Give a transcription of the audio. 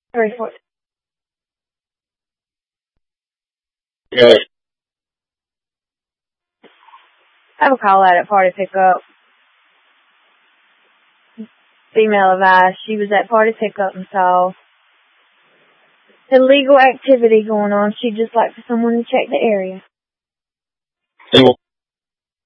34. Yeah. I have a call out at party pickup. Female advised she was at party pickup and saw illegal activity going on. She'd just like for someone to check the area. They will